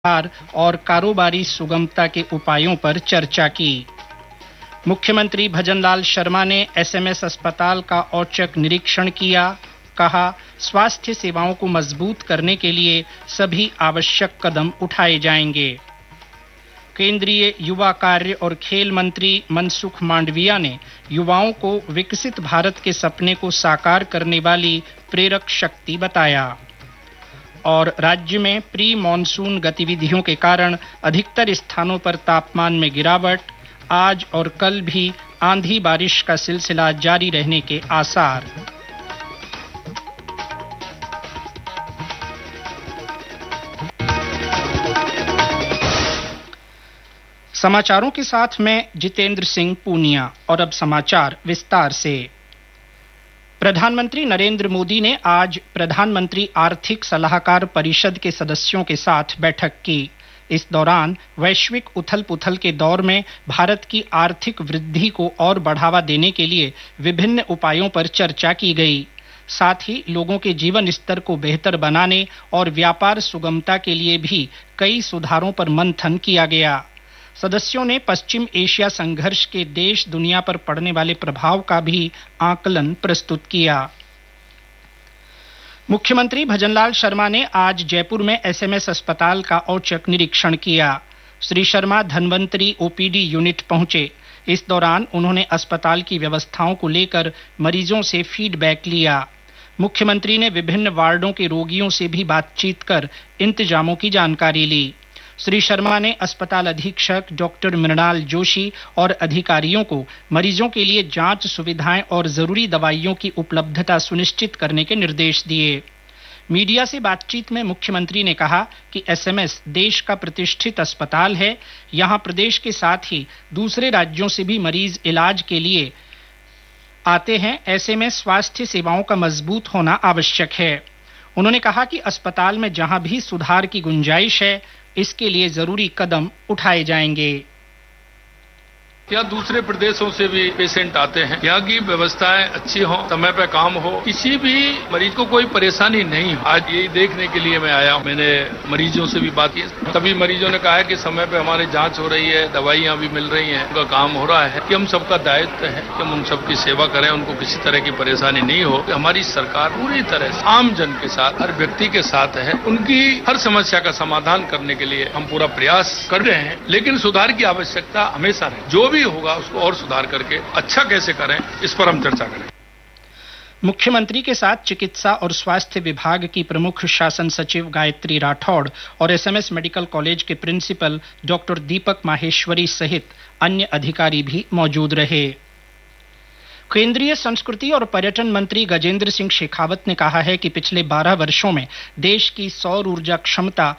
और कारोबारी सुगमता के उपायों पर चर्चा की। मुख्यमंत्री भजनलाल शर्मा ने एसएमएस अस्पताल का औचक निरीक्षण किया। कहा, स्वास्थ्य सेवाओं को मजबूत करने के लिए सभी आवश्यक कदम उठाए जाएंगे। केंद्रीय युवा कार्य और खेल मंत्री मनसुख मांडविया ने युवाओं को विकसित भारत के सपने को साकार करने वाली प्रेरक शक्ति बताया। और राज्य में प्री मॉनसून गतिविधियों के कारण अधिकतर स्थानों पर तापमान में गिरावट, आज और कल भी आंधी बारिश का सिलसिला जारी रहने के आसार। समाचारों के साथ मैं जितेंद्र सिंह पूनिया। और अब समाचार विस्तार से। प्रधानमंत्री नरेंद्र मोदी ने आज प्रधानमंत्री आर्थिक सलाहकार परिषद के सदस्यों के साथ बैठक की। इस दौरान वैश्विक उथल-पुथल के दौर में भारत की आर्थिक वृद्धि को और बढ़ावा देने के लिए विभिन्न उपायों पर चर्चा की गई। साथ ही लोगों के जीवन स्तर को बेहतर बनाने और व्यापार सुगमता के लिए भी कई सुधारों पर मंथन किया गया। सदस्यों ने पश्चिम एशिया संघर्ष के देश दुनिया पर पड़ने वाले प्रभाव का भी आकलन प्रस्तुत किया। मुख्यमंत्री भजनलाल शर्मा ने आज जयपुर में एसएमएस अस्पताल का औचक निरीक्षण किया। श्री शर्मा धन्वंतरी ओपीडी यूनिट पहुंचे। इस दौरान उन्होंने अस्पताल की व्यवस्थाओं को लेकर मरीजों से फीडबैक लिया। मुख्यमंत्री ने विभिन्न वार्डों के रोगियों से भी बातचीत कर इंतजामों की जानकारी ली। श्री शर्मा ने अस्पताल अधीक्षक डॉक्टर मृणाल जोशी और अधिकारियों को मरीजों के लिए जांच सुविधाएं और जरूरी दवाइयों की उपलब्धता सुनिश्चित करने के निर्देश दिए। मीडिया से बातचीत में मुख्यमंत्री ने कहा कि एसएमएस देश का प्रतिष्ठित अस्पताल है। यहां प्रदेश के साथ ही दूसरे राज्यों से भी मरीज इलाज के लिए आते हैं। ऐसे में स्वास्थ्य सेवाओं का मजबूत होना आवश्यक है। उन्होंने कहा कि अस्पताल में जहां भी सुधार की गुंजाइश है, इसके लिए जरूरी कदम उठाए जाएंगे। या दूसरे प्रदेशों से भी पेशेंट आते हैं। यहाँ की व्यवस्थाएं अच्छी हो, समय पे काम हो, किसी भी मरीज को कोई परेशानी नहीं हो। आज यही देखने के लिए मैं आया हूँ। मैंने मरीजों से भी बात की। सभी मरीजों ने कहा है कि समय पे हमारी जांच हो रही है, दवाइयां भी मिल रही हैं, उनका काम हो रहा है कि हम सबका दायित्व है कि हम उन सबकी सेवा करें, उनको किसी तरह की परेशानी नहीं हो। हमारी सरकार पूरी तरह से आम जन के साथ, हर व्यक्ति के साथ है। उनकी हर समस्या का समाधान करने के लिए हम पूरा प्रयास कर रहे हैं। लेकिन सुधार की आवश्यकता हमेशा रहे। जो भी होगा उसको और सुधार करके अच्छा कैसे करें, इस पर हम चर्चा करें। मुख्यमंत्री के साथ चिकित्सा और स्वास्थ्य विभाग की प्रमुख शासन सचिव गायत्री राठौड़ और एसएमएस मेडिकल कॉलेज के प्रिंसिपल डॉक्टर दीपक माहेश्वरी सहित अन्य अधिकारी भी मौजूद रहे। केंद्रीय संस्कृति और पर्यटन मंत्री गजेंद्र सिंह शेखावत ने कहा है कि पिछले 12 वर्षों में देश की सौर ऊर्जा क्षमता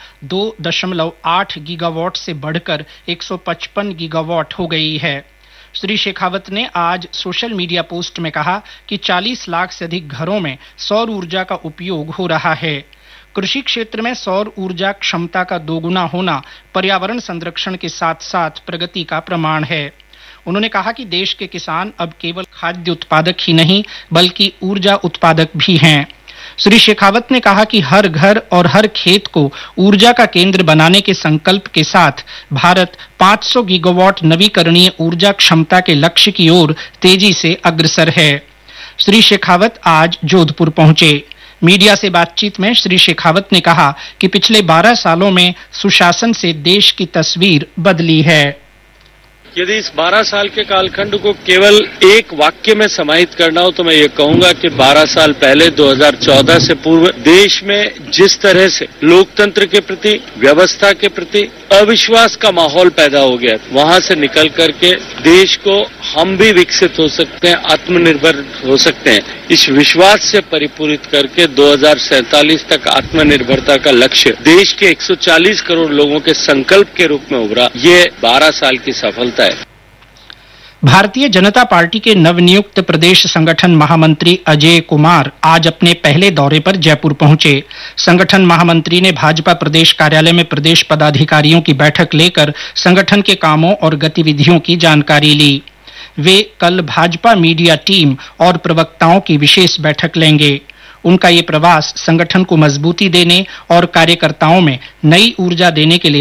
2.8 गीगावाट से बढ़कर 155 गीगावाट हो गई है। श्री शेखावत ने आज सोशल मीडिया पोस्ट में कहा कि 40 लाख से अधिक घरों में सौर ऊर्जा का उपयोग हो रहा है। कृषि क्षेत्र में सौर ऊर्जा क्षमता का दोगुना होना पर्यावरण संरक्षण के साथ साथ प्रगति का प्रमाण है। उन्होंने कहा कि देश के किसान अब केवल खाद्य उत्पादक ही नहीं बल्कि ऊर्जा उत्पादक भी हैं। श्री शेखावत ने कहा कि हर घर और हर खेत को ऊर्जा का केंद्र बनाने के संकल्प के साथ भारत 500 गीगावाट नवीकरणीय ऊर्जा क्षमता के लक्ष्य की ओर तेजी से अग्रसर है। श्री शेखावत आज जोधपुर पहुंचे। मीडिया से बातचीत में श्री शेखावत ने कहा कि पिछले 12 सालों में सुशासन से देश की तस्वीर बदली है। यदि इस 12 साल के कालखंड को केवल एक वाक्य में समाहित करना हो तो मैं ये कहूंगा कि 12 साल पहले 2014 से पूर्व देश में जिस तरह से लोकतंत्र के प्रति, व्यवस्था के प्रति अविश्वास का माहौल पैदा हो गया, वहां से निकल करके देश को हम भी विकसित हो सकते हैं, आत्मनिर्भर हो सकते हैं, इस विश्वास से परिपूरित करके 2047 तक आत्मनिर्भरता का लक्ष्य देश के 140 करोड़ लोगों के संकल्प के रूप में उभरा। ये 12 साल की सफलता है। भारतीय जनता पार्टी के नवनियुक्त प्रदेश संगठन महामंत्री अजय कुमार आज अपने पहले दौरे पर जयपुर पहुंचे। संगठन महामंत्री ने भाजपा प्रदेश कार्यालय में प्रदेश पदाधिकारियों की बैठक लेकर संगठन के कामों और गतिविधियों की जानकारी ली। वे कल भाजपा मीडिया टीम और प्रवक्ताओं की विशेष बैठक लेंगे। उनका ये प्रवास संगठन को मजबूती देने और कार्यकर्ताओं में नई ऊर्जा देने के लिए